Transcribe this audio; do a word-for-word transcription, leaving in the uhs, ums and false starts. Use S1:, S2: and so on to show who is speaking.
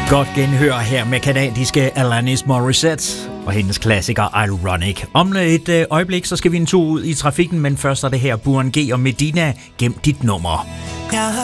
S1: Godt genhør her med kanadiske Alanis Morissette og hendes klassiker Ironic. Om et øh, øjeblik, så skal vi en tur ud i trafikken, men først er det her Burhan G og Medina, Gem dit nummer.
S2: Jeg